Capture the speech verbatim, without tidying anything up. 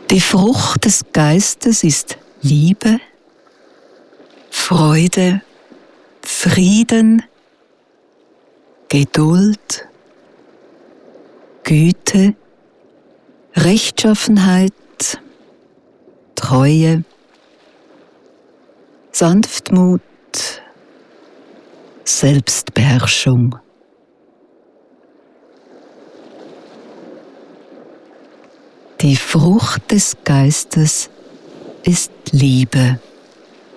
Die Frucht des Geistes ist Liebe, Freude, Frieden, Geduld, Güte, Rechtschaffenheit, Treue, Sanftmut, Selbstbeherrschung. Die Frucht des Geistes ist Liebe.